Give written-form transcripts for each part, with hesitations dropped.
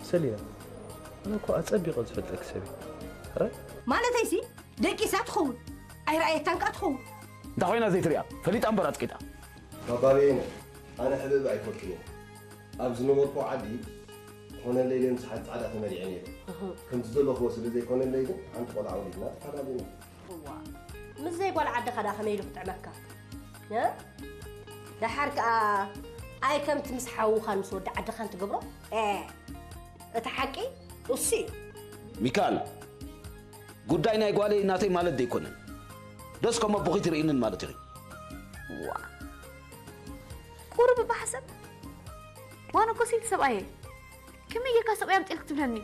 سلينا أنا كو أتصبي قد فتلك سبي رأي ما لا تيسي دقي ساتخون أي رأيك تنك أتخون دعوينا زي تريا فليت أمبرات كده بابين أنا حبيب أيفورتني أبز نمرقو عدي هنا الليل مسحت على ثمانية عينين كنت زلوا خوص اللي زي كون الليل عن تقول عودينا فرادينا مش زي قول عد خدا خميلو بتعمكا ها ده حرك أي كم تمسحوا خمس ود عد خان تقبره أتحكي وصي ميكال قداينا يقولي ناتي مالت دي كونن دس كم بقي ترينن مالت تري قرب بحسب وانا قصيت سبعي كم يجي كسب أيام تكتب لهني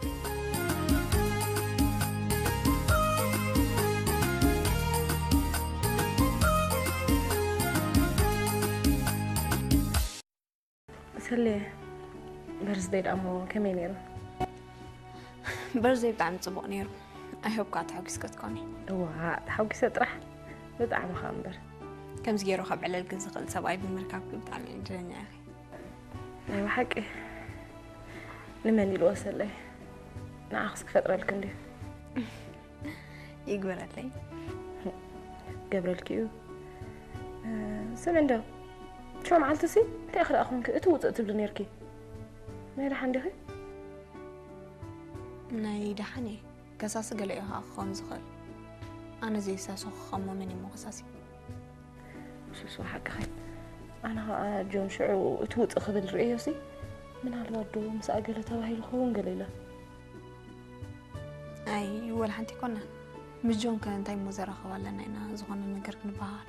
سلي برزدي دامو كمين يرو برزي بتاع مصبوق نيرو أهوب قاعد حوكس كتكوني وا حوكس طرح بطعم خامبر كم زجيرو خب على الجنزقل سبعي بمركب بتاع الجنة يا أخي أيوة حقي لما اللي الوصل لي ناخذ فترة لكم دي يقبر علي قبل الكيو سمع ده شو معلت سي تأخر أخونك أتوت أتبل نيركي ما يرح عندي خي ناي دحني قصاص قلقها أخون زغل أنا زي ساسو خمو مني مقصاصي شو حق خي أنا جون شعو أتوت أخذ الرئيسي من هالوردو مسأقلة توهي الخون قليلة أي ولا حنتي كنا مش جون كان تايم مزرخة ولا نينا زغنا نقرق نبهار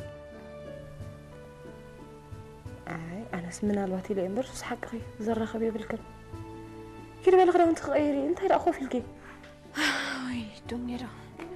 أي أنا اسمنا الواتي لين برسوس حق خي زرخة بيه بالكل كده بالغرا وانت غيري انت هلا أخوف الكي أي دوم يرى